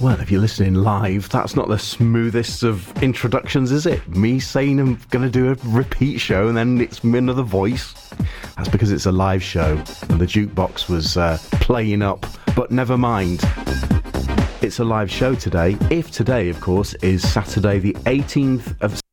Well, if you're listening live, that's not the smoothest of introductions, is it? Me saying I'm going to do a repeat show and then it's another voice. That's because it's a live show and the jukebox was playing up. But never mind. It's a live show today. If today, of course, is Saturday the 18th of